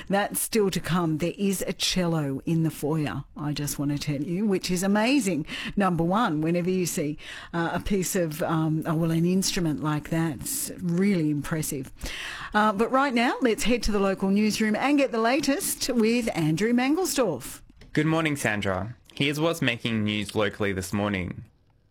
That's still to come. There is a cello in the foyer, I just want to tell you, which is amazing. Number one, whenever you see a piece of, an instrument like that, it's really impressive. But right now, let's head to the local newsroom and get the latest with Andrew Mangelsdorf. Good morning, Sandra. Here's what's making news locally this morning.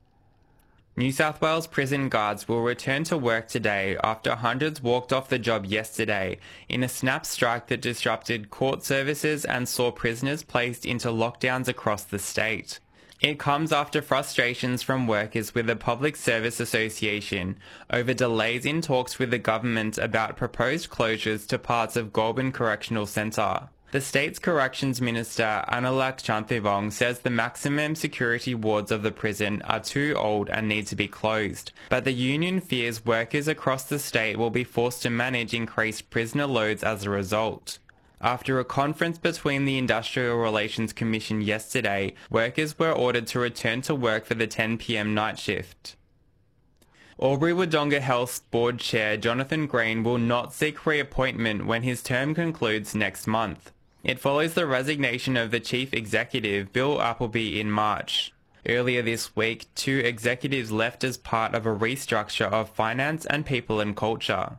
New South Wales prison guards will return to work today after hundreds walked off the job yesterday in a snap strike that disrupted court services and saw prisoners placed into lockdowns across the state. It comes after frustrations from workers with the Public Service Association over delays in talks with the government about proposed closures to parts of Goulburn Correctional Centre. The state's Corrections Minister, Anulak Chanthivong, says the maximum security wards of the prison are too old and need to be closed, but the union fears workers across the state will be forced to manage increased prisoner loads as a result. After a conference between the Industrial Relations Commission yesterday, workers were ordered to return to work for the 10 p.m. night shift. Albury-Wodonga Health's board chair Jonathan Green will not seek reappointment when his term concludes next month. It follows the resignation of the chief executive, Bill Appleby, in March. Earlier this week, 2 executives left as part of a restructure of finance and people and culture.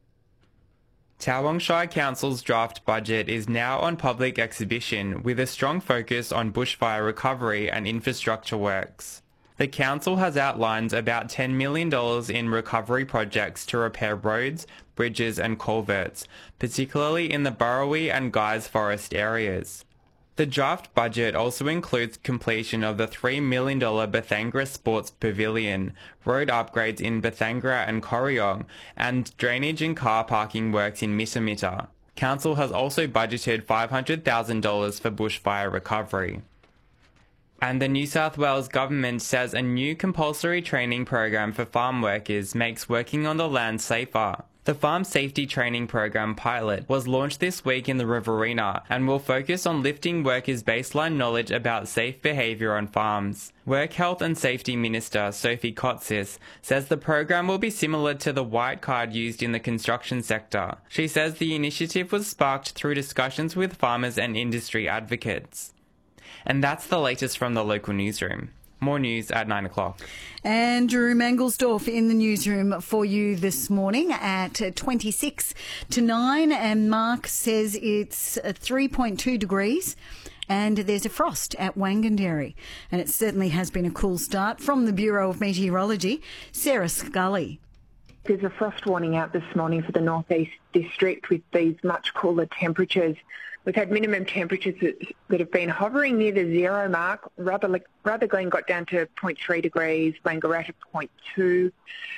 Tawong Shire Council's draft budget is now on public exhibition with a strong focus on bushfire recovery and infrastructure works. The council has outlined about $10 million in recovery projects to repair roads, bridges and culverts, particularly in the Burrawee and Guys Forest areas. The draft budget also includes completion of the $3 million Bathangra Sports Pavilion, road upgrades in Bathangra and Corryong, and drainage and car parking works in Mittamitta. Council has also budgeted $500,000 for bushfire recovery. And the New South Wales government says a new compulsory training program for farm workers makes working on the land safer. The Farm Safety Training Program pilot was launched this week in the Riverina and will focus on lifting workers' baseline knowledge about safe behaviour on farms. Work Health and Safety Minister Sophie Kotsis says the program will be similar to the white card used in the construction sector. She says the initiative was sparked through discussions with farmers and industry advocates. And that's the latest from the local newsroom. More news at 9 o'clock. Andrew Mangelsdorf in the newsroom for you this morning at 26 to 9. And Mark says it's 3.2 degrees and there's a frost at Wanganderry. And it certainly has been a cool start. From the Bureau of Meteorology, Sarah Scully. There's a frost warning out this morning for the Northeast District with these much cooler temperatures. We've had minimum temperatures that have been hovering near the 0 mark. Rutherglen got down to 0.3 degrees, Wangaratta 0.2.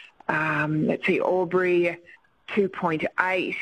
Let's see, Albury 2.8.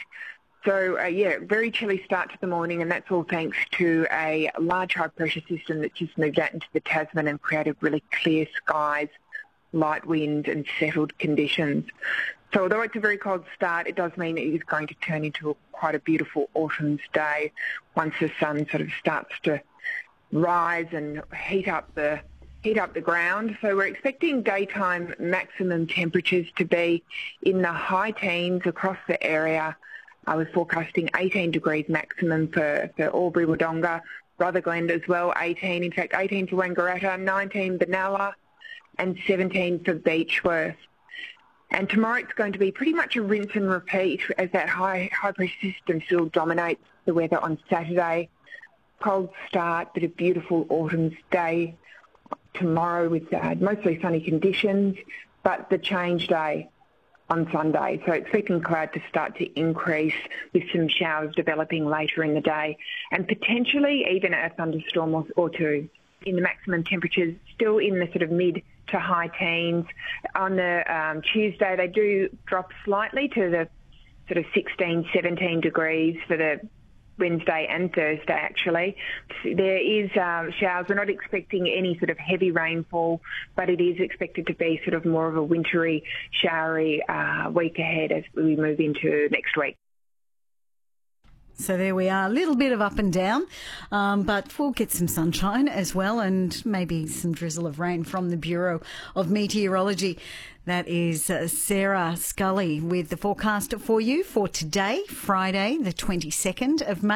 So, very chilly start to the morning, and that's all thanks to a large high-pressure system that just moved out into the Tasman and created really clear skies, light wind and settled conditions. So although it's a very cold start, it does mean it is going to turn into quite a beautiful autumn's day once the sun sort of starts to rise and heat up the ground. So we're expecting daytime maximum temperatures to be in the high teens across the area. We're forecasting 18 degrees maximum for Albury-Wodonga, Rutherglen as well, 18. In fact, 18 for Wangaratta, 19 Benalla, and 17 for Beechworth. And tomorrow it's going to be pretty much a rinse and repeat as that high-pressure system still dominates the weather on Saturday. Cold start, but a beautiful autumn's day tomorrow with mostly sunny conditions, but the change day on Sunday. So expecting cloud to start to increase with some showers developing later in the day and potentially even a thunderstorm or two. In the maximum temperatures, still in the sort of mid to high teens. On the Tuesday, they do drop slightly to the sort of 16, 17 degrees for the Wednesday and Thursday, actually. There is showers. We're not expecting any sort of heavy rainfall, but it is expected to be sort of more of a wintry, showery week ahead as we move into next week. So there we are, a little bit of up and down, but we'll get some sunshine as well and maybe some drizzle of rain from the Bureau of Meteorology. That is Sarah Scully with the forecast for you for today, Friday, the 22nd of May.